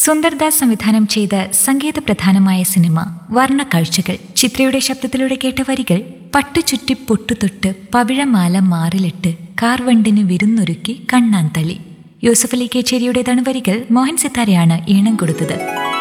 സുന്ദർദാസ് സംവിധാനം ചെയ്ത സംഗീത പ്രധാനമായ സിനിമ വർണ്ണക്കാഴ്ചകൾ. ചിത്രയുടെ ശബ്ദത്തിലൂടെ കേട്ട വരികൾ: പട്ടുചുറ്റി പൊട്ടുതൊട്ട് പവിഴമാല മാറിലിട്ട് കാർവണ്ടിന് വിരുന്നൊരുക്കി കണ്ണാന്തളി. യൂസഫ് അലി കേച്ചേരിയുടേതാണ് വരികൾ. മോഹൻ സിത്താരയാണ് ഈണം കൊടുത്തത്.